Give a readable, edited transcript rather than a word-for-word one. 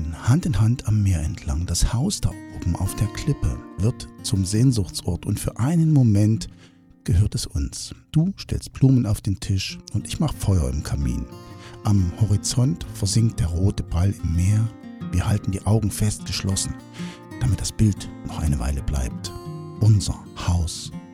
gehen Hand in Hand am Meer entlang. Das Haus da oben auf der Klippe wird zum Sehnsuchtsort und für einen Moment gehört es uns. Du stellst Blumen auf den Tisch und ich mache Feuer im Kamin. Am Horizont versinkt der rote Ball im Meer. Wir halten die Augen fest geschlossen, damit das Bild noch eine Weile bleibt. Unser Haus.